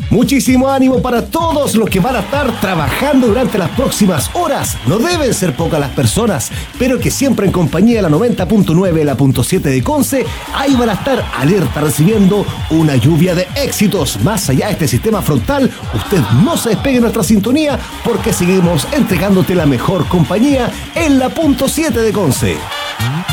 Muchísimo ánimo para todos los que van a estar trabajando durante las próximas horas. No deben ser pocas las personas, pero que siempre en compañía de la 90.9, la .7 de Conce, ahí van a estar alerta recibiendo una lluvia de éxitos. Más allá de este sistema frontal, usted no se despegue de nuestra sintonía porque seguimos entregándote la mejor compañía en la .7 de Conce.